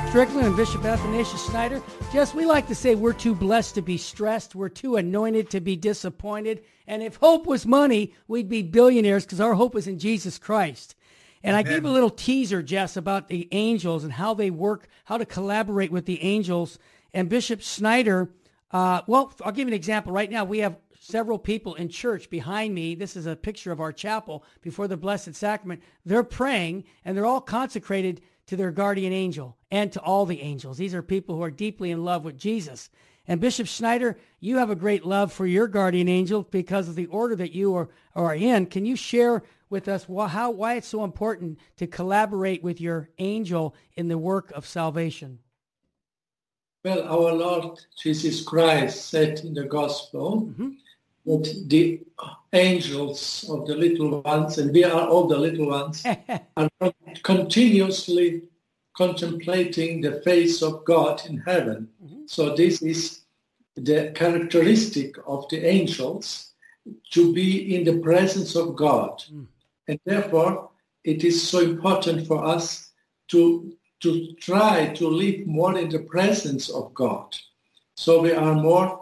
Strickland and Bishop Athanasius Schneider. Jess, we like to say we're too blessed to be stressed. We're too anointed to be disappointed. And if hope was money, we'd be billionaires because our hope is in Jesus Christ. And I gave a little teaser, Jess, about the angels and how they work, how to collaborate with the angels. And Bishop Schneider, well, I'll give you an example. Right now, we have several people in church behind me. This is a picture of our chapel before the Blessed Sacrament. They're praying, and they're all consecrated to their guardian angel and to all the angels. These are people who are deeply in love with Jesus. And Bishop Schneider, you have a great love for your guardian angel because of the order that you are in. Can you share with us why it's so important to collaborate with your angel in the work of salvation? Well, our Lord Jesus Christ said in the Gospel that the angels of the little ones, and we are all the little ones, are continuously contemplating the face of God in heaven. So this is the characteristic of the angels, to be in the presence of God. And therefore, it is so important for us to try to live more in the presence of God. So we are more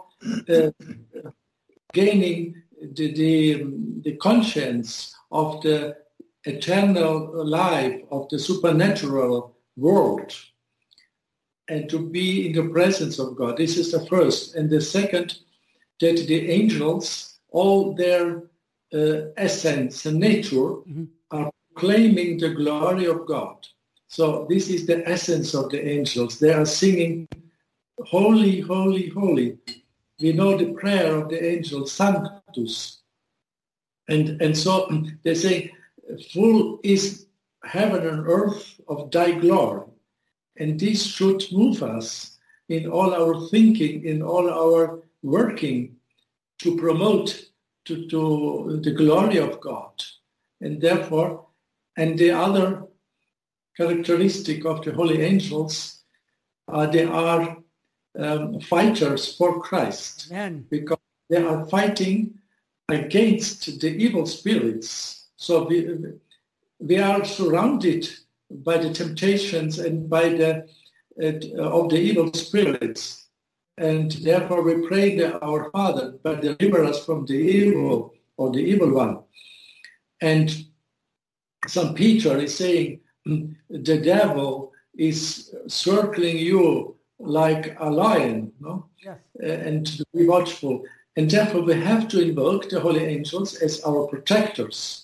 gaining the conscience of the eternal life, of the supernatural world, and to be in the presence of God. This is the first. And the second, that the angels, all their essence and nature, are claiming the glory of God. So this is the essence of the angels. They are singing, holy, holy, holy. We know the prayer of the angel, Sanctus. And so they say, full is heaven and earth of thy glory. And this should move us in all our thinking, in all our working, to promote to the glory of God. And therefore, and the other characteristic of the holy angels, they are fighters for Christ. Amen. Because they are fighting against the evil spirits. So we are surrounded by the temptations and by of the evil spirits. And therefore we pray that our Father, but deliver us from the evil or the evil one. And St. Peter is saying, the devil is circling you like a lion, no? Yes. And to be watchful. And therefore we have to invoke the holy angels as our protectors.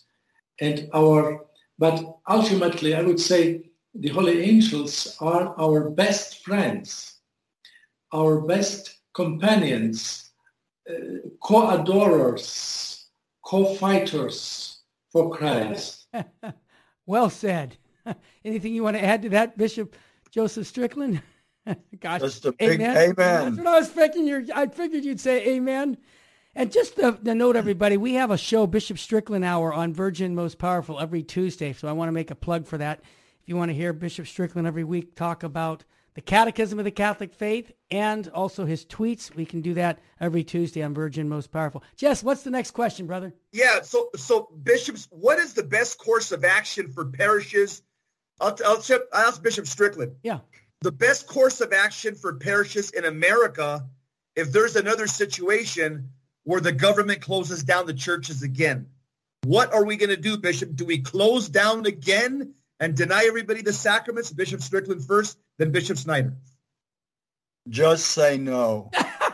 But ultimately I would say the holy angels are our best friends, our best companions, co-adorers, co-fighters for Christ. Well said. Anything you want to add to that, Bishop Joseph Strickland? Gosh, just a big amen. Amen. That's what I was thinking. I figured you'd say amen. And just to note, everybody, we have a show, Bishop Strickland Hour, on Virgin Most Powerful every Tuesday. So I want to make a plug for that. If you want to hear Bishop Strickland every week talk about the Catechism of the Catholic Faith and also his tweets, we can do that every Tuesday on Virgin Most Powerful. Jess, what's the next question, brother? Yeah, so bishops, what is the best course of action for parishes? I'll ask Bishop Strickland. Yeah. The best course of action for parishes in America, if there's another situation where the government closes down the churches again. What are we going to do, Bishop? Do we close down again and deny everybody the sacraments? Bishop Strickland first, then Bishop Schneider. Just say no.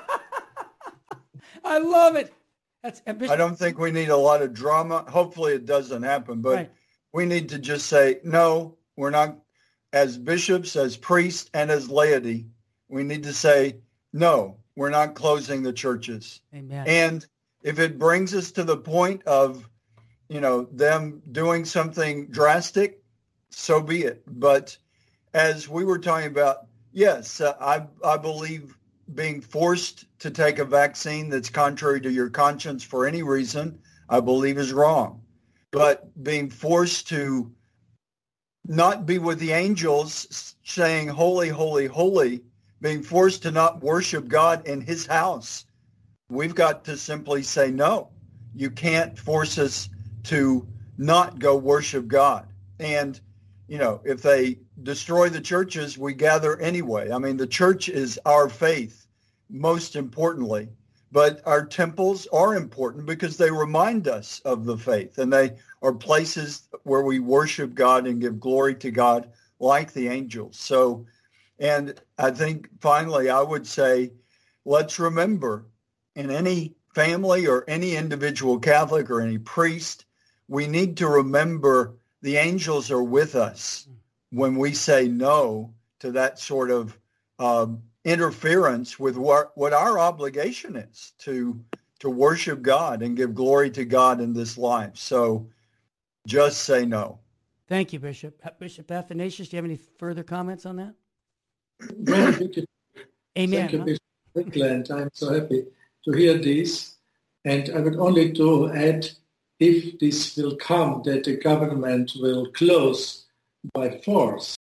I love it. That's ambitious. I don't think we need a lot of drama. Hopefully it doesn't happen, but Right. we need to just say, no, we're not, as bishops, as priests, and as laity, we need to say, no, we're not closing the churches. Amen. And if it brings us to the point of, them doing something drastic, so be it. But as we were talking about, yes, I believe being forced to take a vaccine that's contrary to your conscience for any reason, I believe is wrong. But being forced to not be with the angels saying, holy, holy, holy, being forced to not worship God in his house, we've got to simply say, no, you can't force us to not go worship God. And, if they destroy the churches, we gather anyway. I mean, the church is our faith, most importantly. But our temples are important because they remind us of the faith, and they are places where we worship God and give glory to God like the angels. So, and I think finally I would say, let's remember in any family or any individual Catholic or any priest, we need to remember the angels are with us when we say no to that sort of interference with what our obligation is to worship God and give glory to God in this life. So just say no. Thank you, Bishop. Bishop Athanasius, do you have any further comments on that? Very beautiful. Amen. Thank you, Bishop Strickland. I'm so happy to hear this. And I would only to add, if this will come, that the government will close by force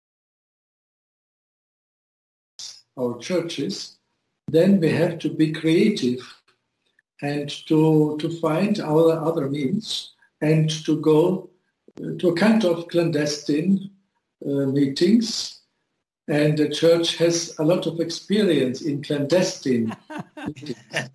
our churches, then we have to be creative and to find our other means and to go to a kind of clandestine meetings. And the church has a lot of experience in clandestine meetings.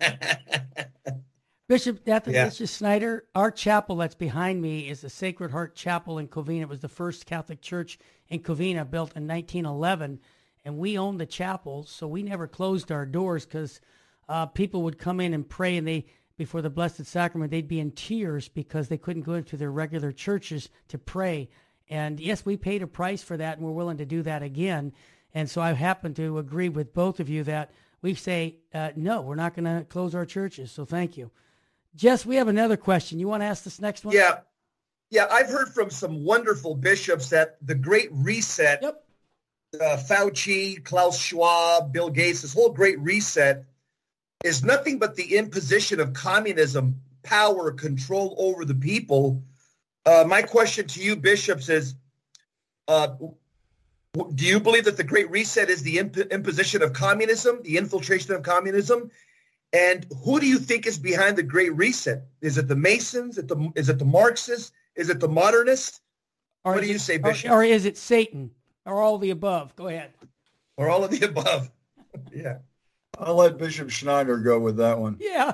Bishop Athanasius Schneider, our chapel that's behind me is the Sacred Heart Chapel in Covina. It was the first Catholic church in Covina, built in 1911. And we owned the chapel, so we never closed our doors because people would come in and pray, and before the Blessed Sacrament, they'd be in tears because they couldn't go into their regular churches to pray. And yes, we paid a price for that, and we're willing to do that again. And so I happen to agree with both of you that we say, no, we're not going to close our churches. So thank you. Jess, we have another question. You want to ask this next one? Yeah, I've heard from some wonderful bishops that the Great Reset, Fauci, Klaus Schwab, Bill Gates, this whole Great Reset is nothing but the imposition of communism, power, control over the people. My question to you, bishops, is do you believe that the Great Reset is the imposition of communism, the infiltration of communism? And who do you think is behind the Great Reset? Is it the Masons? Is it the Marxists? Is it the modernists? What do you say, Bishop? Or is it Satan? Or all the above? Go ahead. Or all of the above. Yeah. I'll let Bishop Schneider go with that one. Yeah.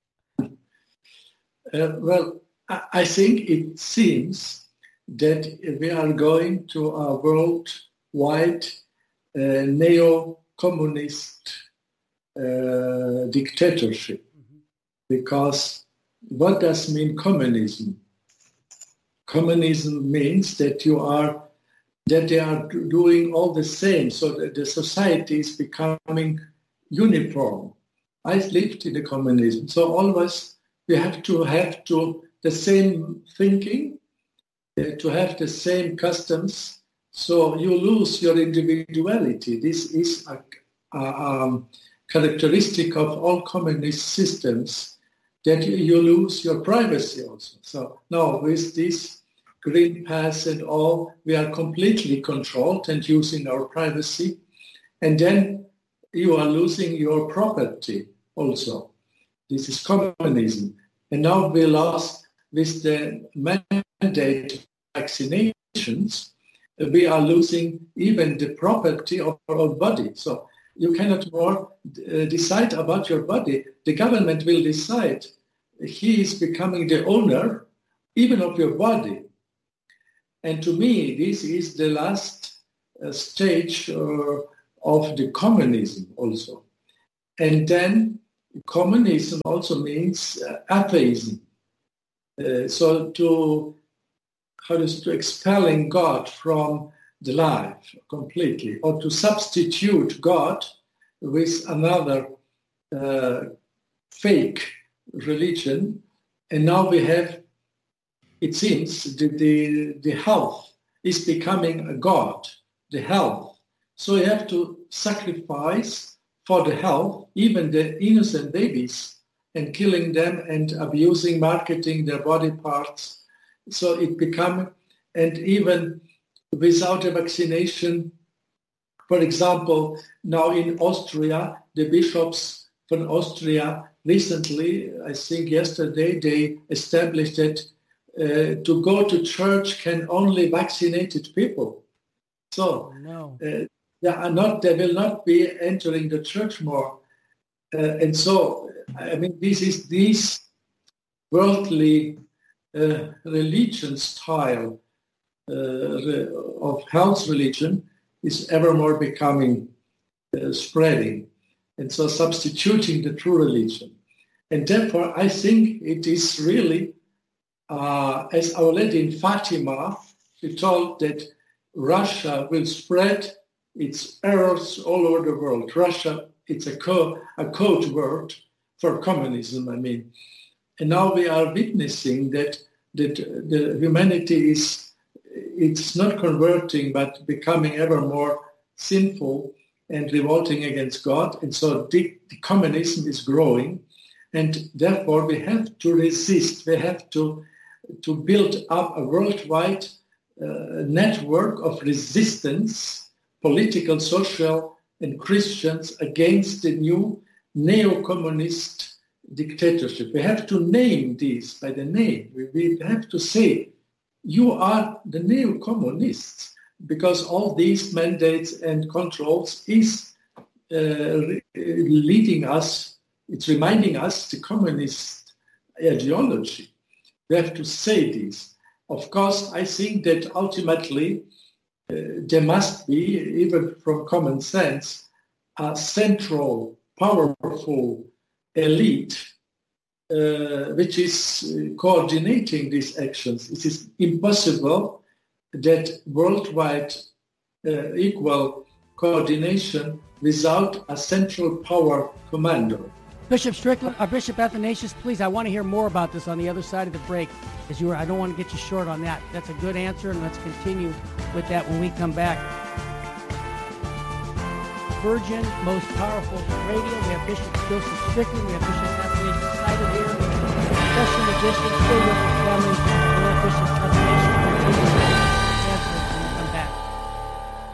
Well, I think it seems that we are going to a worldwide neo-communist dictatorship. Because what does mean communism? Communism means that they are doing all the same, so that the society is becoming uniform. I lived in the communism, so always we have to the same thinking, to have the same customs, so you lose your individuality. This is a characteristic of all communist systems, that you lose your privacy also. So now with this Green Pass and all, we are completely controlled and using our privacy. And then you are losing your property also. This is communism. And now we lost with the mandate vaccinations, we are losing even the property of our body. So you cannot more decide about your body. The government will decide. He is becoming the owner even of your body. And to me, this is the last stage of the communism also. And then communism also means atheism. So to expelling God from the life completely, or to substitute God with another fake religion. And now we have, it seems, the health is becoming a God, the health. So you have to sacrifice for the health, even the innocent babies, and killing them and abusing, marketing their body parts. So it become, and even without a vaccination, for example, now in Austria, the bishops from Austria recently, I think yesterday, they established that to go to church can only vaccinated people. So No. they will not be entering the church more. And so, I mean, this worldly religion style of health religion is ever more becoming spreading, and so substituting the true religion. And therefore, I think it is really, as Our Lady in Fatima, she told that Russia will spread its errors all over the world. Russia, it's a code word for communism, I mean. And now we are witnessing that the humanity it's not converting, but becoming ever more sinful and revolting against God. And so the communism is growing. And therefore, we have to resist. We have to build up a worldwide network of resistance, political, social, and Christians against the new neo-communist dictatorship. We have to name these by the name. We have to say, you are the neo-communists, because all these mandates and controls is leading us, it's reminding us the communist ideology. We have to say this. Of course, I think that ultimately there must be, even from common sense, a central, powerful elite which is coordinating these actions. It is impossible that worldwide equal coordination without a central power commander. Bishop Strickland, Bishop Athanasius, please, I want to hear more about this on the other side of the break. I don't want to get you short on that. That's a good answer, and let's continue with that when we come back. Virgin, Most Powerful Radio. We have Bishop Joseph Strickland. We have Bishop Athanasius Schneider here. Special edition, still with the family. We have Bishop